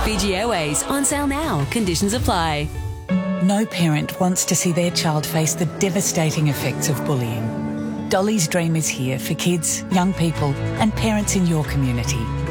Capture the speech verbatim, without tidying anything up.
Fiji Airways, on sale now. Conditions apply. No parent wants to see their child face the devastating effects of bullying. Dolly's Dream is here for kids, young people and parents in your community.